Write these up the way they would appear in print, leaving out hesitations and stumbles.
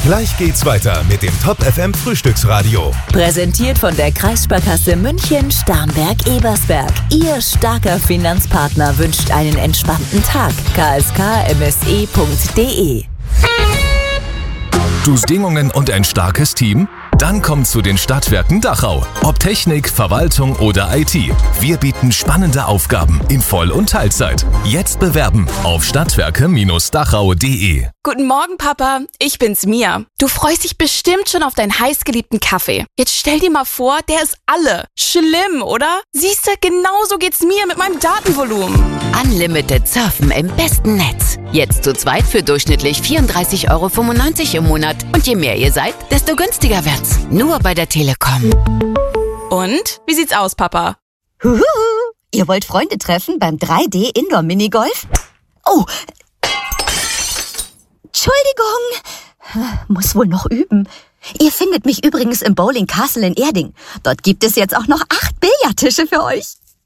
Gleich geht's weiter mit dem Top FM Frühstücksradio. Präsentiert von der Kreissparkasse München, Starnberg, Ebersberg. Ihr starker Finanzpartner wünscht einen entspannten Tag. kskmse.de. Du Bedingungen und ein starkes Team? Dann komm zu den Stadtwerken Dachau. Ob Technik, Verwaltung oder IT. Wir bieten spannende Aufgaben in Voll- und Teilzeit. Jetzt bewerben auf stadtwerke-dachau.de. Guten Morgen, Papa. Ich bin's, Mia. Du freust dich bestimmt schon auf deinen heißgeliebten Kaffee. Jetzt stell dir mal vor, der ist alle. Schlimm, oder? Siehste, genauso geht's mir mit meinem Datenvolumen. Unlimited Surfen im besten Netz. Jetzt zu zweit für durchschnittlich 34,95 € im Monat. Und je mehr ihr seid, desto günstiger wird's. Nur bei der Telekom. Und? Wie sieht's aus, Papa? Huhu, ihr wollt Freunde treffen beim 3D-Indoor-Minigolf? Oh, Entschuldigung. Muss wohl noch üben. Ihr findet mich übrigens im Bowling Castle in Erding. Dort gibt es jetzt auch noch 8 Billardtische für euch.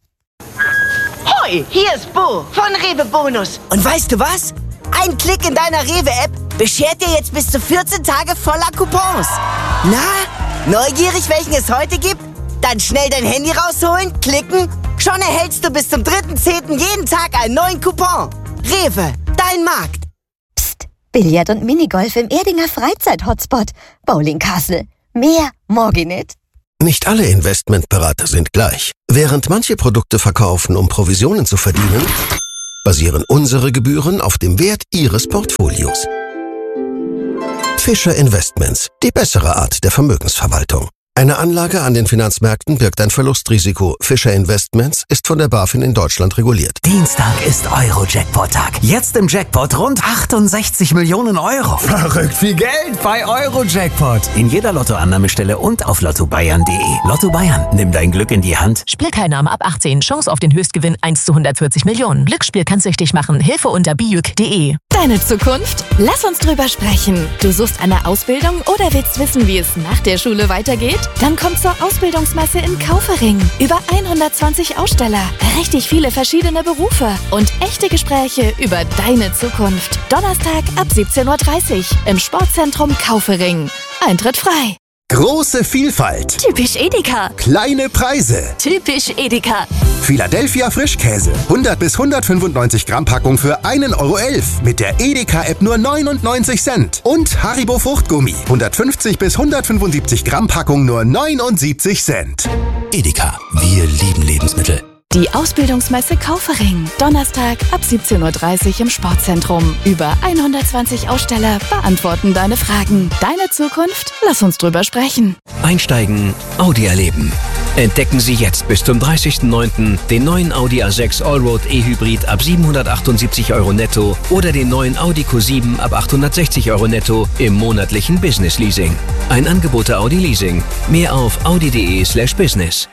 Hoi, hier ist Bo von Rewe Bonus. Und weißt du was? Ein Klick in deiner Rewe-App beschert dir jetzt bis zu 14 Tage voller Coupons. Na, neugierig, welchen es heute gibt? Dann schnell dein Handy rausholen, klicken. Schon erhältst du bis zum 3.10. jeden Tag einen neuen Coupon. Rewe, dein Markt. Psst, Billard und Minigolf im Erdinger Freizeit-Hotspot. Bowling Castle. Mehr morgen nicht. Nicht alle Investmentberater sind gleich. Während manche Produkte verkaufen, um Provisionen zu verdienen, basieren unsere Gebühren auf dem Wert Ihres Portfolios. Fischer Investments, die bessere Art der Vermögensverwaltung. Eine Anlage an den Finanzmärkten birgt ein Verlustrisiko. Fischer Investments ist von der BaFin in Deutschland reguliert. Dienstag ist Euro-Jackpot-Tag. Jetzt im Jackpot rund 68 Millionen Euro. Verrückt viel Geld bei Euro-Jackpot. In jeder Lottoannahmestelle und auf lottobayern.de. Lotto Bayern, nimm dein Glück in die Hand. Spielteilnahme ab 18. Chance auf den Höchstgewinn 1 zu 140 Millionen. Glücksspiel kann süchtig machen. Hilfe unter biuk.de. Deine Zukunft? Lass uns drüber sprechen. Du suchst eine Ausbildung oder willst wissen, wie es nach der Schule weitergeht? Dann komm zur Ausbildungsmesse in Kaufering. Über 120 Aussteller, richtig viele verschiedene Berufe und echte Gespräche über deine Zukunft. Donnerstag ab 17:30 Uhr im Sportzentrum Kaufering. Eintritt frei. Große Vielfalt. Typisch Edeka. Kleine Preise. Typisch Edeka. Philadelphia Frischkäse. 100 bis 195 Gramm Packung für 1,11 € mit der Edeka-App nur 99 Cent. Und Haribo Fruchtgummi. 150 bis 175 Gramm Packung nur 79 Cent. Edeka, wir lieben Lebensmittel. Die Ausbildungsmesse Kaufering. Donnerstag ab 17:30 Uhr im Sportzentrum. Über 120 Aussteller beantworten deine Fragen. Deine Zukunft? Lass uns drüber sprechen. Einsteigen, Audi erleben. Entdecken Sie jetzt bis zum 30.09. den neuen Audi A6 Allroad E-Hybrid ab 778 € netto oder den neuen Audi Q7 ab 860 € netto im monatlichen Business Leasing. Ein Angebot der Audi Leasing. Mehr auf audi.de/business.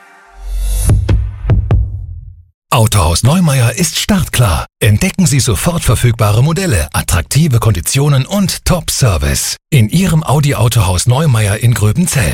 Autohaus Neumeier ist startklar. Entdecken Sie sofort verfügbare Modelle, attraktive Konditionen und Top-Service in Ihrem Audi Autohaus Neumeier in Gröbenzell.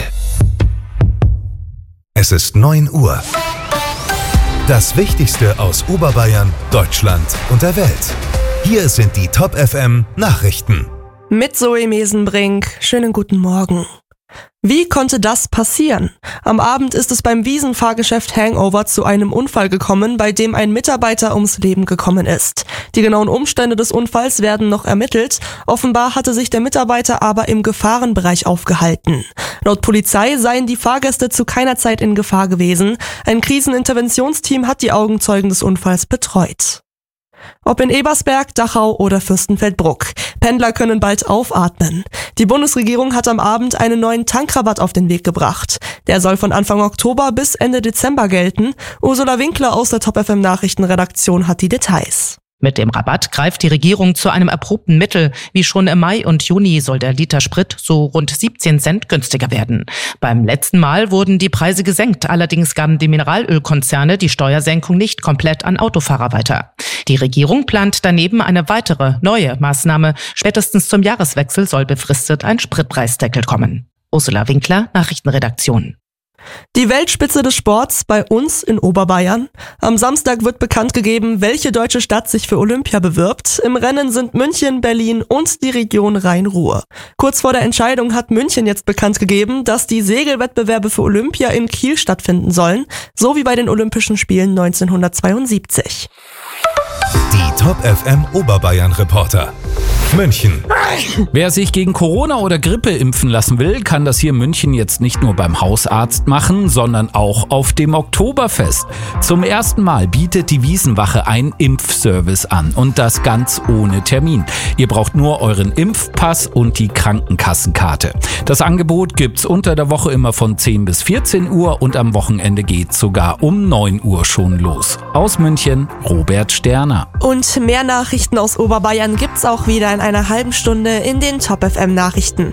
Es ist 9 Uhr. Das Wichtigste aus Oberbayern, Deutschland und der Welt. Hier sind die Top FM Nachrichten. Mit Zoe Mesenbrink. Schönen guten Morgen. Wie konnte das passieren? Am Abend ist es beim Wiesenfahrgeschäft Hangover zu einem Unfall gekommen, bei dem ein Mitarbeiter ums Leben gekommen ist. Die genauen Umstände des Unfalls werden noch ermittelt. Offenbar hatte sich der Mitarbeiter aber im Gefahrenbereich aufgehalten. Laut Polizei seien die Fahrgäste zu keiner Zeit in Gefahr gewesen. Ein Kriseninterventionsteam hat die Augenzeugen des Unfalls betreut. Ob in Ebersberg, Dachau oder Fürstenfeldbruck. Pendler können bald aufatmen. Die Bundesregierung hat am Abend einen neuen Tankrabatt auf den Weg gebracht. Der soll von Anfang Oktober bis Ende Dezember gelten. Ursula Winkler aus der Top FM Nachrichtenredaktion hat die Details. Mit dem Rabatt greift die Regierung zu einem erprobten Mittel. Wie schon im Mai und Juni soll der Liter Sprit so rund 17 Cent günstiger werden. Beim letzten Mal wurden die Preise gesenkt. Allerdings gaben die Mineralölkonzerne die Steuersenkung nicht komplett an Autofahrer weiter. Die Regierung plant daneben eine weitere, neue Maßnahme. Spätestens zum Jahreswechsel soll befristet ein Spritpreisdeckel kommen. Ursula Winkler, Nachrichtenredaktion. Die Weltspitze des Sports bei uns in Oberbayern. Am Samstag wird bekannt gegeben, welche deutsche Stadt sich für Olympia bewirbt. Im Rennen sind München, Berlin und die Region Rhein-Ruhr. Kurz vor der Entscheidung hat München jetzt bekannt gegeben, dass die Segelwettbewerbe für Olympia in Kiel stattfinden sollen, so wie bei den Olympischen Spielen 1972. Die Top FM Oberbayern Reporter. München. Wer sich gegen Corona oder Grippe impfen lassen will, kann das hier in München jetzt nicht nur beim Hausarzt machen, sondern auch auf dem Oktoberfest. Zum ersten Mal bietet die Wiesenwache einen Impfservice an und das ganz ohne Termin. Ihr braucht nur euren Impfpass und die Krankenkassenkarte. Das Angebot gibt's unter der Woche immer von 10 bis 14 Uhr und am Wochenende geht's sogar um 9 Uhr schon los. Aus München, Robert Sterner. Und mehr Nachrichten aus Oberbayern gibt's auch wieder in einer halben Stunde in den Top FM Nachrichten.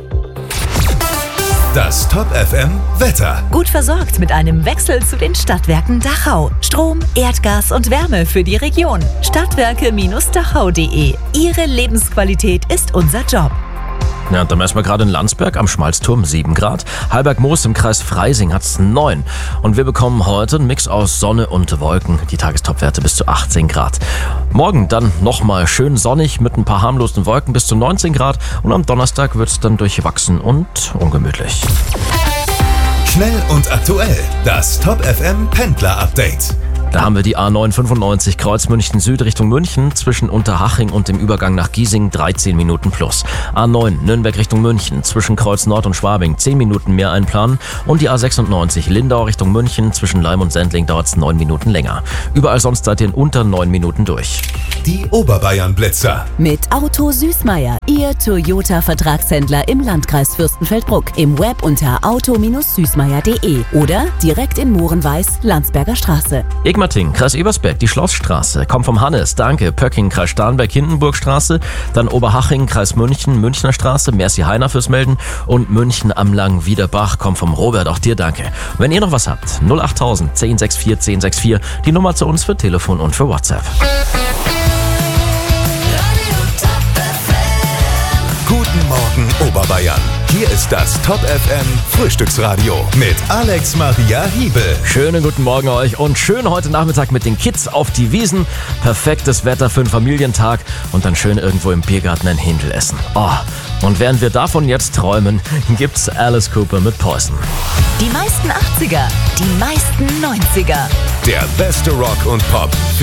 Das Top FM Wetter. Gut versorgt mit einem Wechsel zu den Stadtwerken Dachau. Strom, Erdgas und Wärme für die Region. Stadtwerke-dachau.de. Ihre Lebensqualität ist unser Job. Ja, und dann messen wir gerade in Landsberg am Schmalzturm 7 Grad. Heilberg-Moos im Kreis Freising hat's 9. Und wir bekommen heute einen Mix aus Sonne und Wolken. Die Tagestopwerte bis zu 18 Grad. Morgen dann nochmal schön sonnig mit ein paar harmlosen Wolken bis zu 19 Grad. Und am Donnerstag wird's dann durchwachsen und ungemütlich. Schnell und aktuell. Das Top FM Pendler Update. Da haben wir die A995 Kreuz München Süd Richtung München zwischen Unterhaching und dem Übergang nach Giesing 13 Minuten plus. A9 Nürnberg Richtung München zwischen Kreuz Nord und Schwabing 10 Minuten mehr einplanen und die A96 Lindau Richtung München zwischen Leim und Sendling dauert es 9 Minuten länger. Überall sonst seid ihr in unter 9 Minuten durch. Die Oberbayern Blitzer. Mit Auto Süßmeier, Ihr Toyota-Vertragshändler im Landkreis Fürstenfeldbruck. Im Web unter auto-süßmeier.de oder direkt in Mohrenweiß, Landsberger Straße. Egmating, Kreis Ebersberg, die Schlossstraße. Kommt vom Hannes, danke. Pöcking, Kreis Starnberg, Hindenburgstraße. Dann Oberhaching, Kreis München, Münchner Straße. Merci Heiner fürs Melden. Und München am Langen Wiederbach. Kommt vom Robert, auch dir danke. Und wenn ihr noch was habt, 08000 1064 1064. Die Nummer zu uns für Telefon und für WhatsApp. Guten Morgen Oberbayern. Hier ist das Top FM Frühstücksradio mit Alex Maria Hiebel. Schönen guten Morgen euch und schön heute Nachmittag mit den Kids auf die Wiesen. Perfektes Wetter für einen Familientag und dann schön irgendwo im Biergarten ein Händel essen. Oh, und während wir davon jetzt träumen, gibt's Alice Cooper mit Poison. Die meisten 80er, die meisten 90er. Der beste Rock und Pop für